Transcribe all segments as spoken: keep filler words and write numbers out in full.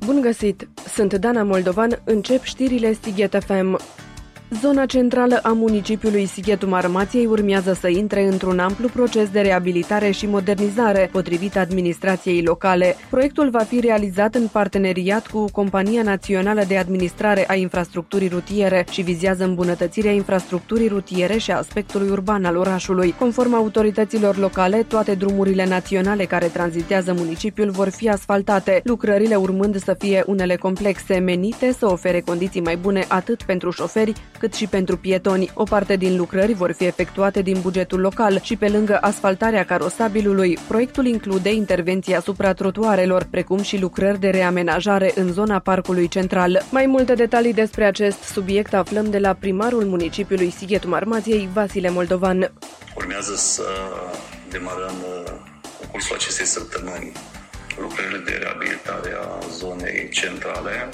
Bun găsit! Sunt Dana Moldovan, încep știrile Sighet F M. Zona centrală a municipiului Sighetul Marmației urmează să intre într-un amplu proces de reabilitare și modernizare, potrivit administrației locale. Proiectul va fi realizat în parteneriat cu Compania Națională de Administrare a Infrastructurii Rutiere și vizează îmbunătățirea infrastructurii rutiere și a aspectului urban al orașului. Conform autorităților locale, toate drumurile naționale care tranzitează municipiul vor fi asfaltate, lucrările urmând să fie unele complexe, menite să ofere condiții mai bune atât pentru șoferi, cât și pentru pietoni. O parte din lucrări vor fi efectuate din bugetul local și pe lângă asfaltarea carosabilului, proiectul include intervenții asupra trotuarelor, precum și lucrări de reamenajare în zona parcului central. Mai multe detalii despre acest subiect aflăm de la primarul municipiului Sighetul Marmației, Vasile Moldovan. Urmează să demarăm în cursul acestei săptămâni lucrările de reabilitare a zonei centrale,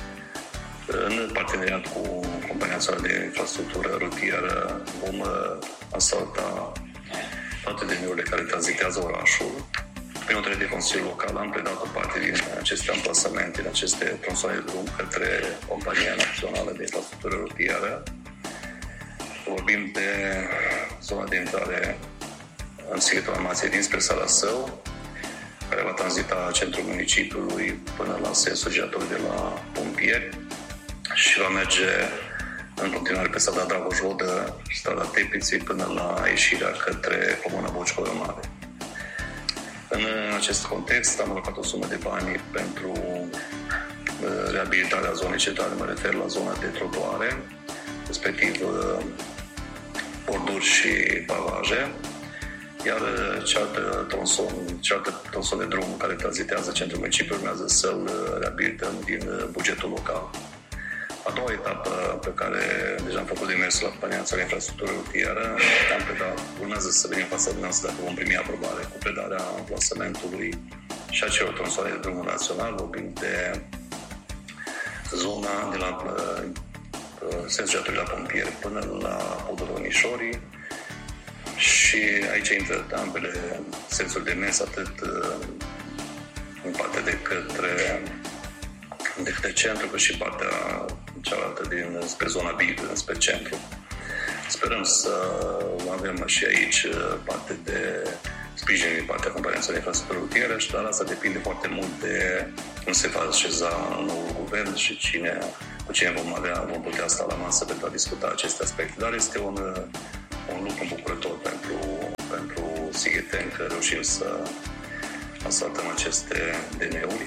în parteneriat cu Compania Națională de Infrastructură Rutieră. Vom asfalta toate denurile care tranzitează orașul. Prin hotărâre de Consiliul Local am predat o parte din aceste amplasamente, din aceste tronsoane de drum către Compania Națională de Infrastructură Rutieră. Vorbim de zona de intrare în Sighetul Marmației dinspre Sala Său, care va tranzita centrul municipiului până la sensul giratoriu de la pompieri și va merge în continuare pe strada Dragoș Vodă, strada Tepliței, până la ieșirea către Comuna Bocișoară Mare. În acest context am alocat o sumă de bani pentru reabilitarea zonei centrale, mă refer la zona de trotuare, respectiv borduri și pavaje, iar cealaltă tronson, cealaltă tronson de drum care tranzitează centrul municipiului urmează să-l reabilităm din bugetul local. A doua etapă pe care deja am făcut demers la Compania Națională de Infrastructură Rutieră, am predat, urmează să venim în fața dumneavoastră dacă vom primi aprobare cu predarea amplasamentului și a celor tronsoane de drumul național. Vorbim de zona de la sensul giratoriu la pompieri până la podul Ronișorii, și aici intră ambele sensuri de mers, atât în partea de către de către centru, cât și partea cealaltă din spre zona Bid, spre centru. Sperăm să avem și aici parte de sprijin din partea Companiei Naționale de Infrastructură Rutieră, și dar asta depinde foarte mult de cum se va așeza noul guvern și cine, cu cine vom avea, vom putea sta la masă pentru a discuta aceste aspecte. Dar este un, un lucru bucurător pentru, pentru sigheteni că reușim să asfaltăm aceste D N-uri.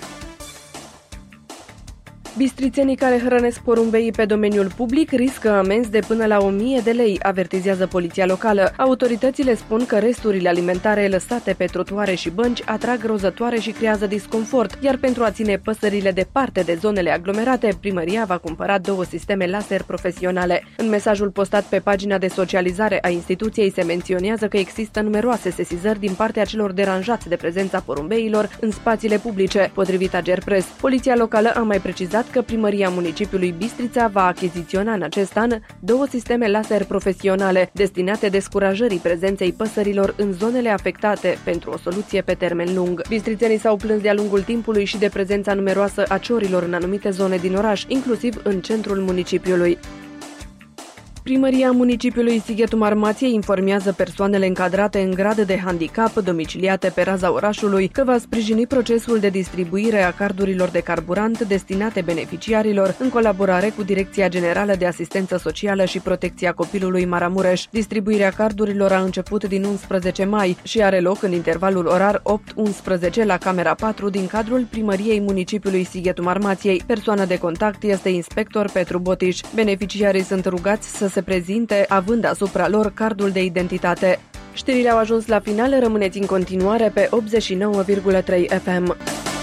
Bistrițenii care hrănesc porumbeii pe domeniul public riscă amenzi de până la o mie de lei, avertizează poliția locală. Autoritățile spun că resturile alimentare lăsate pe trotuare și bănci atrag rozătoare și creează disconfort, iar pentru a ține păsările departe de zonele aglomerate, primăria va cumpăra două sisteme laser profesionale. În mesajul postat pe pagina de socializare a instituției se menționează că există numeroase sesizări din partea celor deranjați de prezența porumbeilor în spațiile publice, potrivit Agerpres. Poliția locală a mai precizat că primăria municipiului Bistrița va achiziționa în acest an două sisteme laser profesionale destinate descurajării prezenței păsărilor în zonele afectate pentru o soluție pe termen lung. Bistrițenii s-au plâns de-a lungul timpului și de prezența numeroasă a ciorilor în anumite zone din oraș, inclusiv în centrul municipiului. Primăria municipiului Sighetul Marmației informează persoanele încadrate în grad de handicap domiciliate pe raza orașului că va sprijini procesul de distribuire a cardurilor de carburant destinate beneficiarilor în colaborare cu Direcția Generală de Asistență Socială și Protecția Copilului Maramureș. Distribuirea cardurilor a început din unsprezece mai și are loc în intervalul orar opt unsprezece la Camera patru din cadrul Primăriei municipiului Sighetul Marmației. Persoana de contact este inspector Petru Botiș. Beneficiarii sunt rugați să se prezinte având asupra lor cardul de identitate. Știrile au ajuns la final, rămâneți în continuare pe optzeci și nouă virgulă trei F M.